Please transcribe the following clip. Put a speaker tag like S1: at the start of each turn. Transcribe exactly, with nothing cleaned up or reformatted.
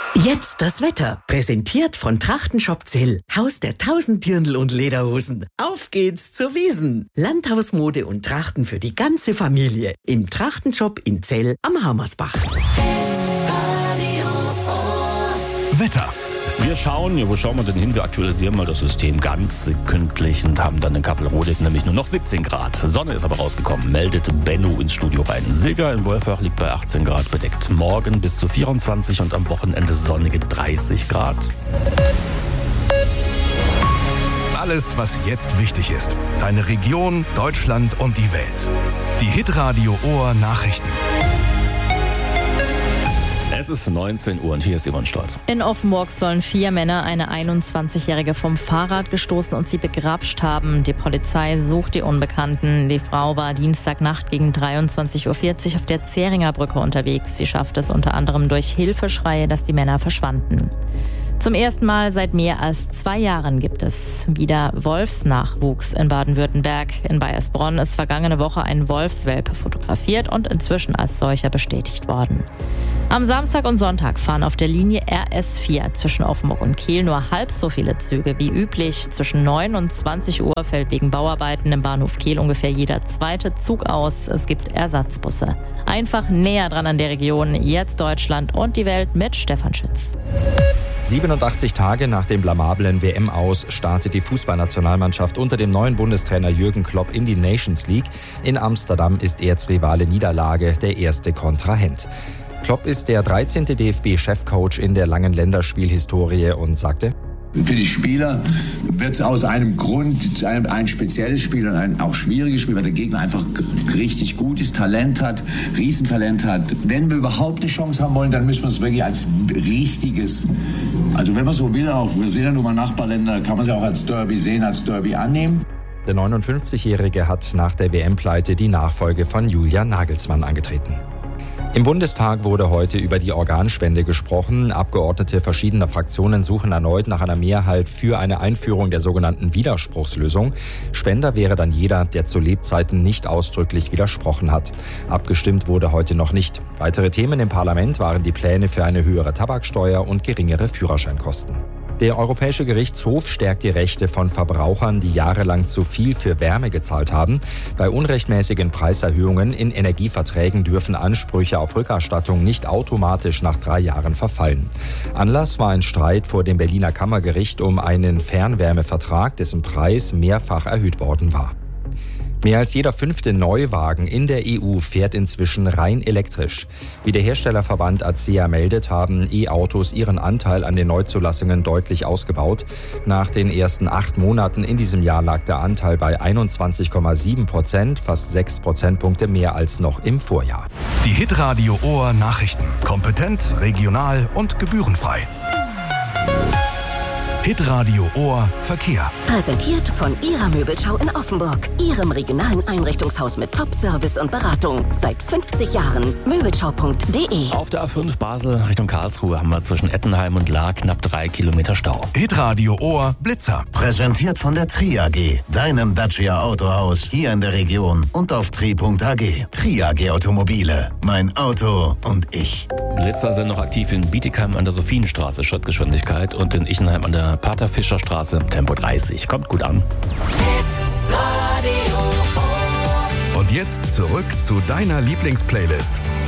S1: Jetzt das Wetter. Präsentiert von Trachtenshop Zell. Haus der tausend Dirndl und Lederhosen. Auf geht's zur Wiesn. Landhausmode und Trachten für die ganze Familie. Im Trachtenshop in Zell am Hammersbach.
S2: Wetter.
S3: Wir schauen, ja, wo schauen wir denn hin? Wir aktualisieren mal das System ganz sekündlich und haben dann in Kappelrodet nämlich nur noch siebzehn Grad. Sonne ist aber rausgekommen, meldet Benno ins Studio rein. Silga in Wolfach liegt bei achtzehn Grad bedeckt. Morgen bis zu vierundzwanzig und am Wochenende sonnige dreißig Grad.
S2: Alles, was jetzt wichtig ist. Deine Region, Deutschland und die Welt. Die Hitradio Ohr Nachrichten.
S3: Es ist neunzehn Uhr und hier ist Simon Stolz.
S4: In Offenburg sollen vier Männer eine einundzwanzigjährige vom Fahrrad gestoßen und sie begrapscht haben. Die Polizei sucht die Unbekannten. Die Frau war Dienstagnacht gegen dreiundzwanzig Uhr vierzig auf der Zähringer Brücke unterwegs. Sie schaffte es unter anderem durch Hilfeschreie, dass die Männer verschwanden. Zum ersten Mal seit mehr als zwei Jahren gibt es wieder Wolfsnachwuchs in Baden-Württemberg. In Baiersbronn ist vergangene Woche ein Wolfswelpe fotografiert und inzwischen als solcher bestätigt worden. Am Samstag und Sonntag fahren auf der Linie R S vier zwischen Offenburg und Kehl nur halb so viele Züge wie üblich. Zwischen neun und zwanzig Uhr fällt wegen Bauarbeiten im Bahnhof Kehl ungefähr jeder zweite Zug aus. Es gibt Ersatzbusse. Einfach näher dran an der Region. Jetzt Deutschland und die Welt mit Stefan Schütz.
S5: siebenundachtzig Tage nach dem blamablen W M-Aus startet die Fußballnationalmannschaft unter dem neuen Bundestrainer Jürgen Klopp in die Nations League. In Amsterdam ist Erzrivale Niederlage der erste Kontrahent. Klopp ist der dreizehnte D F B-Chefcoach in der langen Länderspielhistorie und sagte:
S6: Für die Spieler wird es aus einem Grund ein, ein spezielles Spiel und ein auch schwieriges Spiel, weil der Gegner einfach richtig gutes Talent hat, Riesentalent hat. Wenn wir überhaupt eine Chance haben wollen, dann müssen wir es wirklich als richtiges, also wenn man so will, auch wir sehen ja nun mal Nachbarländer, kann man es ja auch als Derby sehen, als Derby annehmen.
S5: Der neunundfünfzigjährige hat nach der W M-Pleite die Nachfolge von Julian Nagelsmann angetreten. Im Bundestag wurde heute über die Organspende gesprochen. Abgeordnete verschiedener Fraktionen suchen erneut nach einer Mehrheit für eine Einführung der sogenannten Widerspruchslösung. Spender wäre dann jeder, der zu Lebzeiten nicht ausdrücklich widersprochen hat. Abgestimmt wurde heute noch nicht. Weitere Themen im Parlament waren die Pläne für eine höhere Tabaksteuer und geringere Führerscheinkosten. Der Europäische Gerichtshof stärkt die Rechte von Verbrauchern, die jahrelang zu viel für Wärme gezahlt haben. Bei unrechtmäßigen Preiserhöhungen in Energieverträgen dürfen Ansprüche auf Rückerstattung nicht automatisch nach drei Jahren verfallen. Anlass war ein Streit vor dem Berliner Kammergericht um einen Fernwärmevertrag, dessen Preis mehrfach erhöht worden war. Mehr als jeder fünfte Neuwagen in der E U fährt inzwischen rein elektrisch. Wie der Herstellerverband A C E A meldet, haben E-Autos ihren Anteil an den Neuzulassungen deutlich ausgebaut. Nach den ersten acht Monaten in diesem Jahr lag der Anteil bei einundzwanzig Komma sieben Prozent, fast sechs Prozentpunkte mehr als noch im Vorjahr.
S2: Die Hitradio Ohr Nachrichten. Kompetent, regional und gebührenfrei. Hitradio Ohr Verkehr.
S7: Präsentiert von Ihrer Möbelschau in Offenburg. Ihrem regionalen Einrichtungshaus mit Top-Service und Beratung. Seit fünfzig Jahren. Möbelschau punkt de.
S3: Auf der A fünf Basel Richtung Karlsruhe haben wir zwischen Ettenheim und Lahr knapp drei Kilometer Stau.
S2: Hitradio Ohr Blitzer.
S8: Präsentiert von der Tri A G, deinem Dacia Autohaus hier in der Region und auf tri punkt a g. Tri A G Automobile. Mein Auto und ich.
S3: Blitzer sind noch aktiv in Bietigheim an der Sophienstraße, Schrittgeschwindigkeit, und in Ichenheim an der Pater-Fischer-Straße, Tempo dreißig. Kommt gut an.
S2: Und jetzt zurück zu deiner Lieblingsplaylist.